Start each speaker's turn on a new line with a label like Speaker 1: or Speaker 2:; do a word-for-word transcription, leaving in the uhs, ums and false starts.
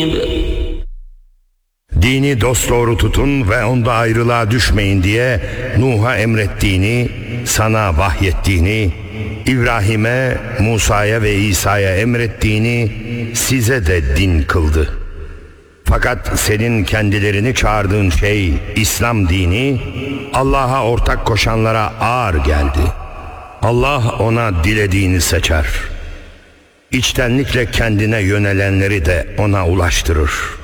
Speaker 1: Dini dosdoğru tutun ve onda ayrılığa düşmeyin diye Nuh'a emrettiğini, sana vahyettiğini, İbrahim'e, Musa'ya ve İsa'ya emrettiğini size de din kıldı. Fakat senin kendilerini çağırdığın şey İslam dini, Allah'a ortak koşanlara ağır geldi. Allah ona dilediğini seçer. İçtenlikle kendine yönelenleri de ona ulaştırır.